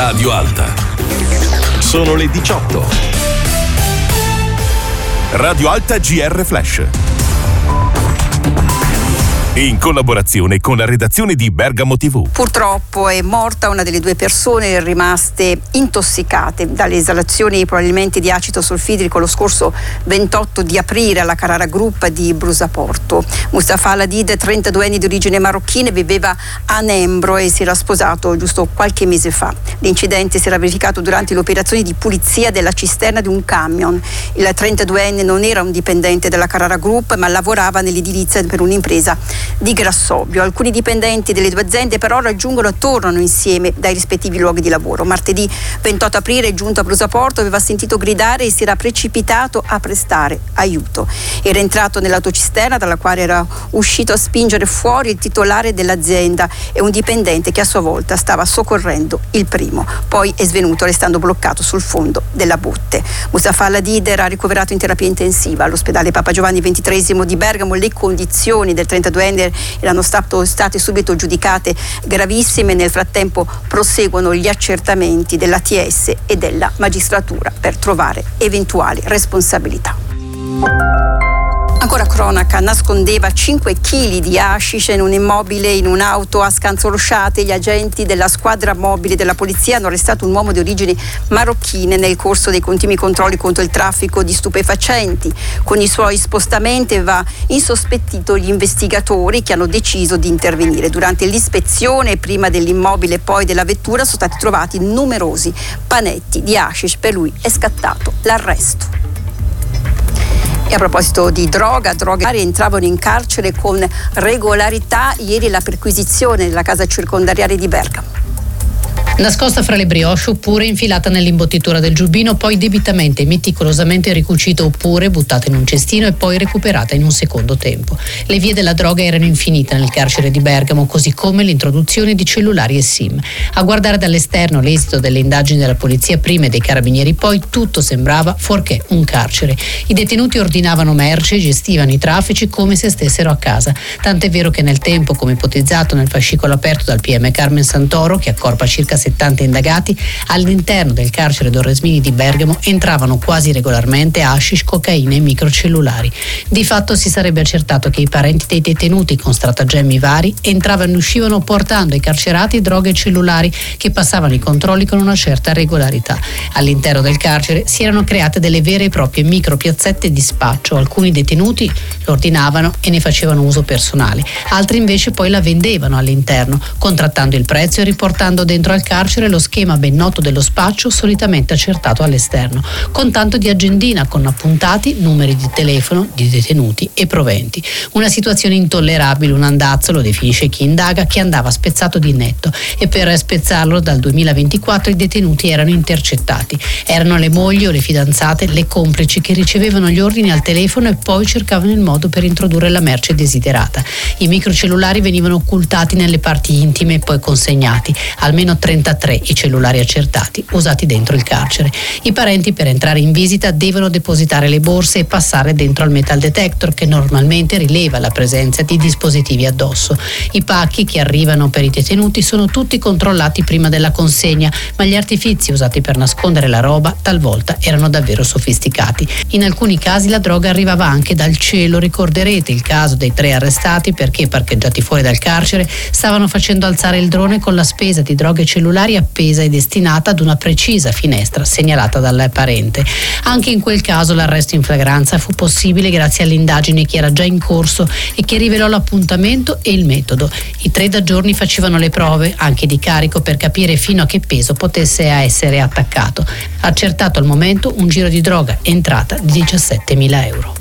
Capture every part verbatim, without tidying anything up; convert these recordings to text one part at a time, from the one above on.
Radio Alta. Sono le diciotto. Radio Alta G R Flash. In collaborazione con la redazione di Bergamo tivù. Purtroppo è morta una delle due persone rimaste intossicate dalle esalazioni probabilmente di acido solfidrico lo scorso ventotto di aprile alla Carrara Group di Brusaporto. Mustafa Al-Hadid, trentadue anni di origine marocchina, viveva a Nembro e si era sposato giusto qualche mese fa. L'incidente si era verificato durante le operazioni di pulizia della cisterna di un camion. Il trentaduenne non era un dipendente della Carrara Group, ma lavorava nell'edilizia per un'impresa di Grassobbio. Alcuni dipendenti delle due aziende però raggiungono e tornano insieme dai rispettivi luoghi di lavoro. Martedì ventotto aprile è giunto a Brusaporto, aveva sentito gridare e si era precipitato a prestare aiuto. Era entrato nell'autocisterna dalla quale era uscito a spingere fuori il titolare dell'azienda e un dipendente che a sua volta stava soccorrendo il primo. Poi è svenuto restando bloccato sul fondo della botte. Mustafa Al-Hadid era ricoverato in terapia intensiva all'ospedale Papa Giovanni ventitreesimo di Bergamo. Le condizioni del trentaduenne erano stato, state subito giudicate gravissime. Nel frattempo proseguono gli accertamenti dell'A T S e della magistratura per trovare eventuali responsabilità. Ancora cronaca, nascondeva cinque chili di hashish in un immobile in un'auto a Scanzorosciate. Gli agenti della squadra mobile della polizia hanno arrestato un uomo di origini marocchine nel corso dei continui controlli contro il traffico di stupefacenti. Con i suoi spostamenti aveva insospettito gli investigatori che hanno deciso di intervenire. Durante l'ispezione, prima dell'immobile e poi della vettura, sono stati trovati numerosi panetti di hashish. Per lui è scattato l'arresto. E a proposito di droga, droghe entravano in carcere con regolarità. Ieri la perquisizione della casa circondariale di Bergamo. Nascosta fra le brioche oppure infilata nell'imbottitura del giubbino, poi debitamente e meticolosamente ricucita oppure buttata in un cestino e poi recuperata in un secondo tempo. Le vie della droga erano infinite nel carcere di Bergamo, così come l'introduzione di cellulari e SIM. A guardare dall'esterno l'esito delle indagini della polizia prima e dei carabinieri poi, tutto sembrava fuorché un carcere. I detenuti ordinavano merce e gestivano i traffici come se stessero a casa. Tant'è vero che nel tempo, come ipotizzato nel fascicolo aperto dal P M Carmen Santoro, che accorpa circa settanta indagati, all'interno del carcere Dorresmini di Bergamo entravano quasi regolarmente hashish, cocaina e microcellulari. Di fatto si sarebbe accertato che i parenti dei detenuti con stratagemmi vari entravano e uscivano portando ai carcerati droghe e cellulari che passavano i controlli con una certa regolarità. All'interno del carcere si erano create delle vere e proprie micropiazzette di spaccio. Alcuni detenuti lo ordinavano e ne facevano uso personale, altri invece poi la vendevano all'interno, contrattando il prezzo e riportando dentro al carcere lo schema ben noto dello spaccio solitamente accertato all'esterno, con tanto di agendina con appuntati numeri di telefono di detenuti e proventi. Una situazione intollerabile, un andazzo, lo definisce chi indaga, che andava spezzato di netto, e per spezzarlo dal duemilaventiquattro i detenuti erano intercettati. Erano le mogli o le fidanzate, le complici che ricevevano gli ordini al telefono e poi cercavano il modo per introdurre la merce desiderata. I microcellulari venivano occultati nelle parti intime e poi consegnati, almeno trentatré i cellulari accertati usati dentro il carcere. I parenti per entrare in visita devono depositare le borse e passare dentro al metal detector, che normalmente rileva la presenza di dispositivi addosso. I pacchi che arrivano per i detenuti sono tutti controllati prima della consegna, ma gli artifizi usati per nascondere la roba talvolta erano davvero sofisticati. In alcuni casi la droga arrivava anche dal cielo. Ricorderete il caso dei tre arrestati perché, parcheggiati fuori dal carcere, stavano facendo alzare il drone con la spesa di droghe cellulari appesa e destinata ad una precisa finestra segnalata dal parente. Anche in quel caso l'arresto in flagranza fu possibile grazie all'indagine che era già in corso e che rivelò l'appuntamento e il metodo. I tre da giorni facevano le prove, anche di carico, per capire fino a che peso potesse essere attaccato. Accertato al momento un giro di droga entrata di diciassettemila euro.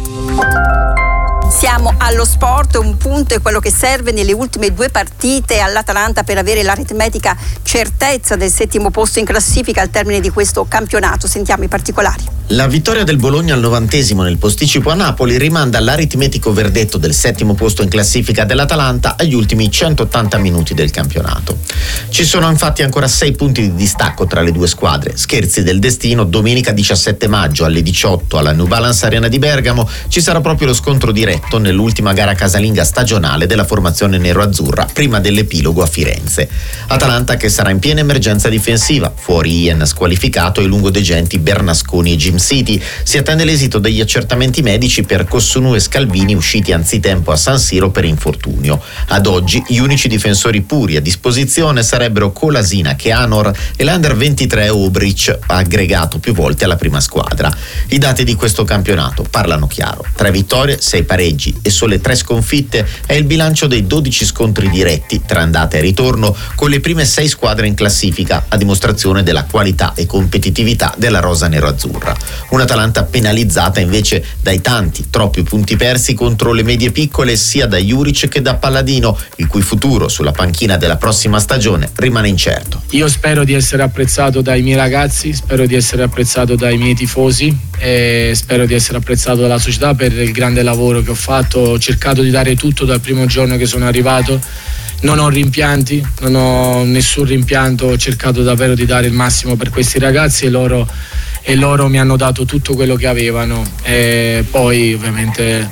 Siamo allo sport, un punto è quello che serve nelle ultime due partite all'Atalanta per avere l'aritmetica certezza del settimo posto in classifica al termine di questo campionato. Sentiamo i particolari. La vittoria del Bologna al novantesimo nel posticipo a Napoli rimanda all'aritmetico verdetto del settimo posto in classifica dell'Atalanta agli ultimi centottanta minuti del campionato. Ci sono infatti ancora sei punti di distacco tra le due squadre. Scherzi del destino, domenica diciassette maggio alle diciotto alla New Balance Arena di Bergamo ci sarà proprio lo scontro diretto nell'ultima gara casalinga stagionale della formazione nero-azzurra prima dell'epilogo a Firenze. Atalanta che sarà in piena emergenza difensiva, fuori Ian squalificato e lungodegenti Bernasconi e Jim City. Si attende l'esito degli accertamenti medici per Cossunu e Scalvini usciti anzitempo a San Siro per infortunio. Ad oggi gli unici difensori puri a disposizione sarebbero Colasina, Keanor e l'Under ventitré Obric, aggregato più volte alla prima squadra. I dati di questo campionato parlano chiaro: tre vittorie, sei pareggi e sole tre sconfitte è il bilancio dei dodici scontri diretti tra andata e ritorno con le prime sei squadre in classifica, a dimostrazione della qualità e competitività della rosa nero-azzurra. Un'Atalanta penalizzata invece dai tanti, troppi punti persi contro le medie piccole sia da Juric che da Palladino, il cui futuro sulla panchina della prossima stagione rimane incerto. Io spero di essere apprezzato dai miei ragazzi, spero di essere apprezzato dai miei tifosi e spero di essere apprezzato dalla società per il grande lavoro che ho fatto. Ho cercato di dare tutto dal primo giorno che sono arrivato. Non ho rimpianti, non ho nessun rimpianto, ho cercato davvero di dare il massimo per questi ragazzi e loro e loro mi hanno dato tutto quello che avevano. E poi ovviamente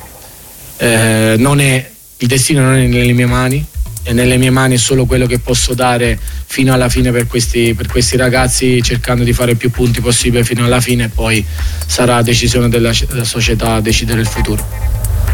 eh, non è, il destino non è nelle mie mani, è nelle mie mani solo quello che posso dare fino alla fine per questi, per questi ragazzi, cercando di fare più punti possibile fino alla fine, e poi sarà decisione della, della società decidere il futuro.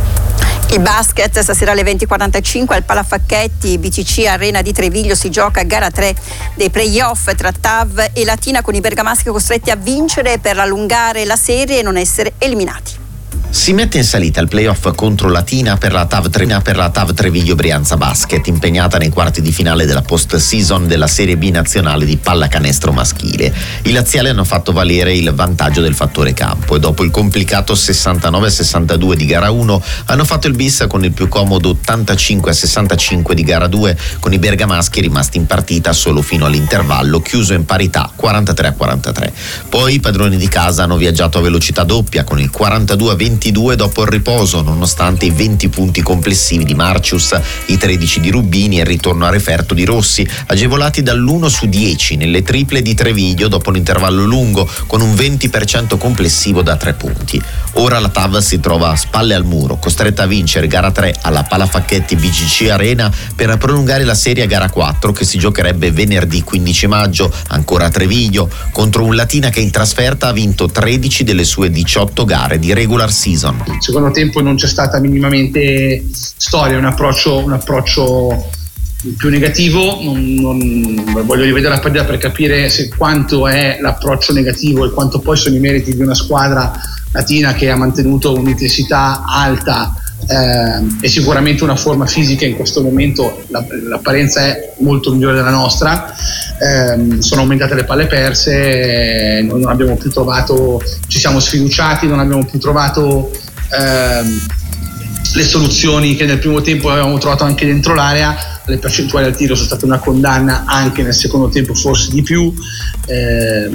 Il basket stasera alle venti e quarantacinque al Palafacchetti B C C Arena di Treviglio si gioca gara tre dei playoff tra T A V e Latina, con i bergamaschi costretti a vincere per allungare la serie e non essere eliminati. Si mette in salita il playoff contro Latina per la T A V, Tre- per la T A V Treviglio Brianza Basket, impegnata nei quarti di finale della post-season della Serie B nazionale di pallacanestro maschile. I laziali hanno fatto valere il vantaggio del fattore campo e dopo il complicato sessantanove a sessantadue di gara uno hanno fatto il bis con il più comodo ottantacinque a sessantacinque di gara due, con i bergamaschi rimasti in partita solo fino all'intervallo chiuso in parità quarantatré a quarantatré. Poi i padroni di casa hanno viaggiato a velocità doppia con il quarantadue a ventidue dopo il riposo, nonostante i venti punti complessivi di Marcius, i tredici di Rubini e il ritorno a referto di Rossi, agevolati dall'uno su dieci nelle triple di Treviglio dopo un intervallo lungo con un venti per cento complessivo da tre punti. Ora la T A V si trova a spalle al muro, costretta a vincere gara tre alla Palafacchetti B C C Arena per prolungare la serie a gara quattro, che si giocherebbe venerdì quindici maggio ancora a Treviglio contro un Latina che in trasferta ha vinto tredici delle sue diciotto gare di regular season. Il secondo tempo non c'è stata minimamente storia, un approccio, un approccio più negativo. Non, non voglio rivedere la partita per capire se quanto è l'approccio negativo e quanto poi sono i meriti di una squadra latina che ha mantenuto un'intensità alta eh, e sicuramente una forma fisica in questo momento. La, l'apparenza è molto migliore della nostra. Eh, sono aumentate le palle perse, eh, non abbiamo più trovato, ci siamo sfiduciati, non abbiamo più trovato eh, le soluzioni che nel primo tempo avevamo trovato anche dentro l'area. Le percentuali al tiro sono state una condanna, anche nel secondo tempo forse di più. Eh,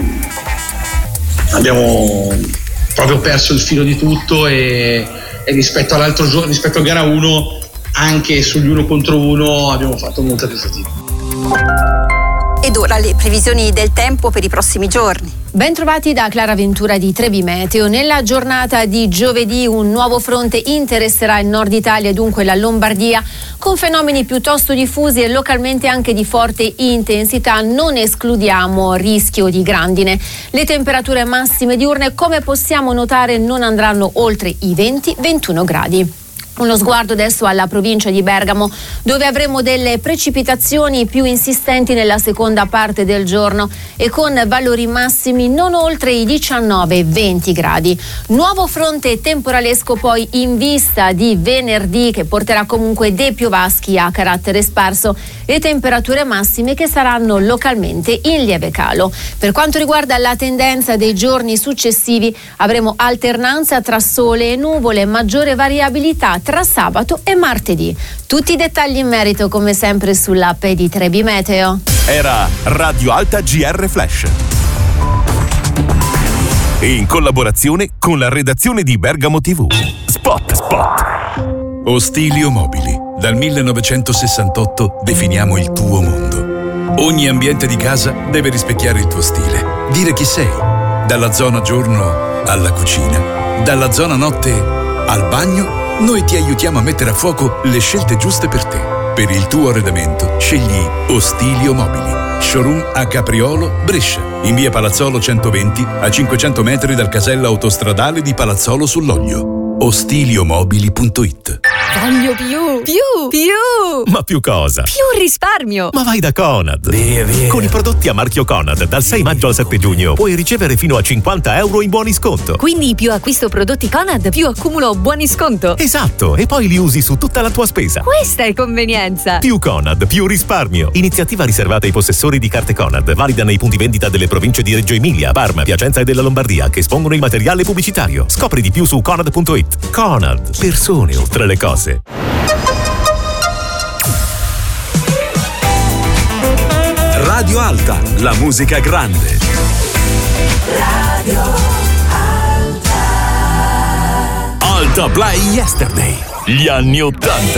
abbiamo proprio perso il filo di tutto e, e rispetto all'altro giorno, rispetto a gara uno, anche sugli uno contro uno abbiamo fatto molta più fatica. Ed ora le previsioni del tempo per i prossimi giorni. Ben trovati da Clara Ventura di Trebi Meteo. Nella giornata di giovedì un nuovo fronte interesserà il nord Italia e dunque la Lombardia, con fenomeni piuttosto diffusi e localmente anche di forte intensità. Non escludiamo rischio di grandine. Le temperature massime diurne, come possiamo notare, non andranno oltre i venti ventuno gradi. Uno sguardo adesso alla provincia di Bergamo, dove avremo delle precipitazioni più insistenti nella seconda parte del giorno e con valori massimi non oltre i diciannove venti gradi. Nuovo fronte temporalesco poi in vista di venerdì, che porterà comunque dei piovaschi a carattere sparso e temperature massime che saranno localmente in lieve calo. Per quanto riguarda la tendenza dei giorni successivi, avremo alternanza tra sole e nuvole, maggiore variabilità tra sabato e martedì. Tutti i dettagli in merito come sempre sull'app di Trebi Meteo. Era Radio Alta G R Flash. e in collaborazione con la redazione di Bergamo tivù. Spot, spot. Ostilio Mobili. Dal millenovecentosessantotto definiamo il tuo mondo. Ogni ambiente di casa deve rispecchiare il tuo stile, dire chi sei. Dalla zona giorno alla cucina, dalla zona notte al bagno, noi ti aiutiamo a mettere a fuoco le scelte giuste per te. Per il tuo arredamento scegli Ostilio Mobili. Showroom a Capriolo, Brescia, in via Palazzolo centoventi, a cinquecento metri dal casello autostradale di Palazzolo sull'Oglio. Ostiliomobili punto it. Voglio più, più, più! Ma più cosa? Più risparmio! Ma vai da Conad! Via, via. Con i prodotti a marchio Conad dal sei maggio al sette giugno puoi ricevere fino a cinquanta euro in buoni sconto. Quindi più acquisto prodotti Conad, più accumulo buoni sconto. Esatto, e poi li usi su tutta la tua spesa. Questa è convenienza! Più Conad, più risparmio. Iniziativa riservata ai possessori di carte Conad, valida nei punti vendita delle province di Reggio Emilia, Parma, Piacenza e della Lombardia, che espongono il materiale pubblicitario. Scopri di più su conad punto it. Conad, persone oltre le cose. Radio Alta, la musica grande. Radio Alta. Alta Play Yesterday, gli anni ottanta.